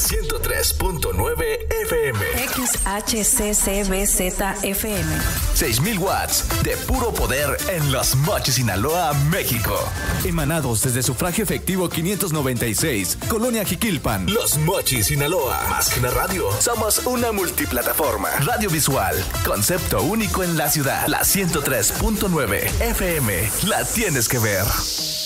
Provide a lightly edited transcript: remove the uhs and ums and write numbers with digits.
103.9 FM. XHCCBZ-FM. 6,000 watts de puro poder en Los Mochis, Sinaloa, México. Emanados desde Sufragio Efectivo 596, Colonia Jiquilpan. Los Mochis, Sinaloa. Más que una radio, somos una multiplataforma. Radio visual, concepto único en la ciudad. La 103.9 FM. La tienes que ver.